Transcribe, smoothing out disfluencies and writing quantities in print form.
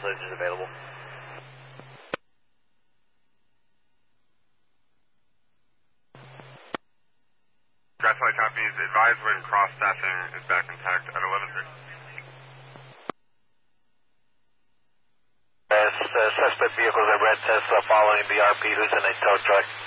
voltage is available. Grasslight copies. Advise when cross-staffing is back intact at 11:30. Suspect vehicles at red Tesla following BRP, who's in a tow truck.